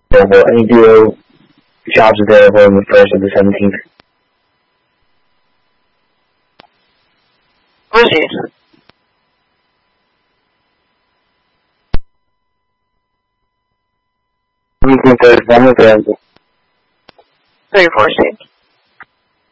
available. Any duo jobs available on the 1st or the 17th? Where's he? Weekend there's one available. 34 seat.